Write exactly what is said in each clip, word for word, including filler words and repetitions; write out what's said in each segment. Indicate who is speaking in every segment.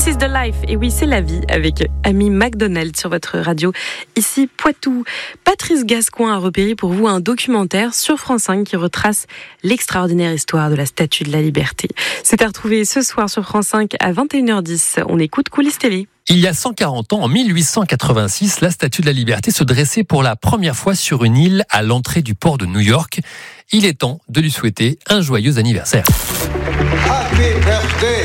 Speaker 1: This is the life. Et oui, c'est la vie avec Amy Macdonald sur votre radio, ici Poitou. Patrice Gascoin a repéré pour vous un documentaire sur France cinq qui retrace l'extraordinaire histoire de la Statue de la Liberté. C'est à retrouver ce soir sur France cinq à vingt et une heures dix. On écoute Coulisses Télé.
Speaker 2: Il y a cent quarante ans, en mille huit cent quatre-vingt-six, la Statue de la Liberté se dressait pour la première fois sur une île à l'entrée du port de New York. Il est temps de lui souhaiter un joyeux anniversaire.
Speaker 3: Happy birthday,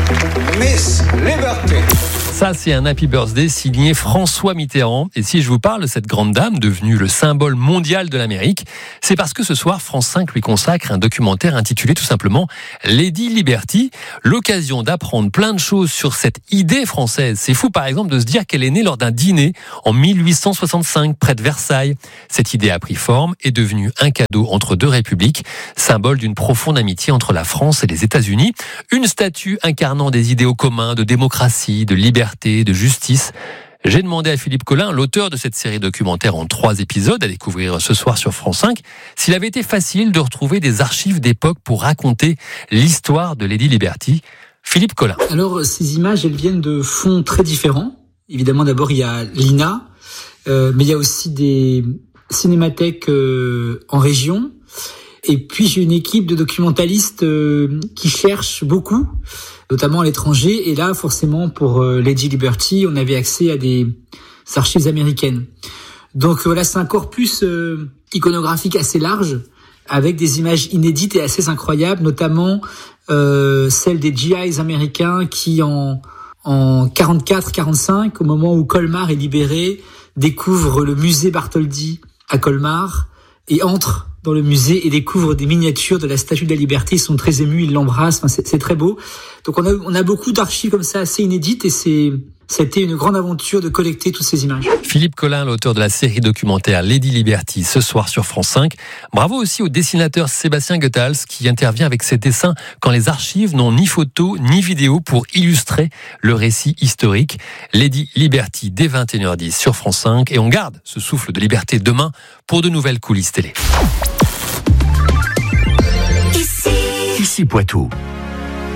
Speaker 3: Miss Liberty.
Speaker 2: Ça, c'est un Happy Birthday signé François Mitterrand. Et si je vous parle de cette grande dame, devenue le symbole mondial de l'Amérique, c'est parce que ce soir, France cinq lui consacre un documentaire intitulé tout simplement Lady Liberty. L'occasion d'apprendre plein de choses sur cette idée française. C'est fou, par exemple, de se dire qu'elle est née lors d'un dîner en mille huit cent soixante-cinq, près de Versailles. Cette idée a pris forme et est devenue un cadeau entre deux républiques, symbole d'une profonde amitié entre la France et les États-Unis. Une statue incarnant des idéaux communs de démocratie, de liberté, de justice. J'ai demandé à Philippe Collin, l'auteur de cette série documentaire en trois épisodes, à découvrir ce soir sur France cinq, s'il avait été facile de retrouver des archives d'époque pour raconter l'histoire de Lady Liberty. Philippe Collin.
Speaker 4: Alors, ces images, elles viennent de fonds très différents. Évidemment, d'abord, il y a l'I N A, euh, mais il y a aussi des cinémathèques euh, en région. Et puis, j'ai une équipe de documentalistes euh, qui cherchent beaucoup, notamment à l'étranger. Et là, forcément, pour euh, Lady Liberty, on avait accès à des archives américaines. Donc voilà, c'est un corpus euh, iconographique assez large, avec des images inédites et assez incroyables, notamment euh, celles des G Is américains qui, en, en quarante-quatre quarante-cinq, au moment où Colmar est libéré, découvrent le musée Bartholdi à Colmar et entrent dans le musée et découvrent des miniatures de la Statue de la Liberté. Ils sont très émus, ils l'embrassent, enfin, c'est, c'est très beau. Donc on a, on a beaucoup d'archives comme ça assez inédites et c'est, c'était une grande aventure de collecter toutes ces images.
Speaker 2: Philippe Collin, l'auteur de la série documentaire Lady Liberty, ce soir sur France cinq. Bravo aussi au dessinateur Sébastien Goethals qui intervient avec ses dessins quand les archives n'ont ni photos ni vidéos pour illustrer le récit historique. Lady Liberty dès vingt et une heures dix sur France cinq et on garde ce souffle de liberté demain pour de nouvelles coulisses télé.
Speaker 5: Ici Poitou.